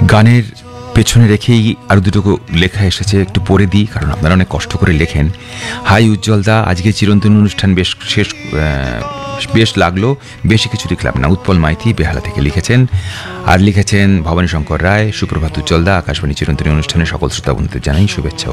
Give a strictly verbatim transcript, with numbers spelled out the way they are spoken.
গানের পেছনে রেখেই আরও দুটো লেখা এসেছে, একটু পড়ে দিই কারণ আপনারা অনেক কষ্ট করে লেখেন। হাই উজ্জ্বলদা, আজকে চিরন্তন অনুষ্ঠান বেশ শেষ বেশ লাগলো, বেশি কিছু লিখলাম না। উৎপল মাইতি বেহালা থেকে লিখেছেন। আর লিখেছেন ভবানী শঙ্কর রায়, সুপ্রভাত উজ্জ্বলদা, আকাশবাণী চিরন্তনী অনুষ্ঠানে সকল শ্রোতা বন্ধুদের জানাই শুভেচ্ছা ও